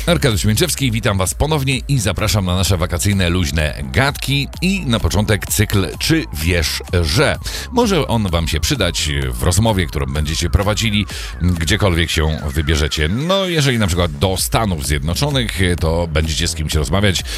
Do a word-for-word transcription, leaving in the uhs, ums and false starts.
Arkadiusz Mięczewski, witam Was ponownie i zapraszam na nasze wakacyjne luźne gadki i na początek cykl Czy wiesz, że? Może on Wam się przydać w rozmowie, którą będziecie prowadzili, gdziekolwiek się wybierzecie. No, jeżeli na przykład do Stanów Zjednoczonych, to będziecie z kimś rozmawiać,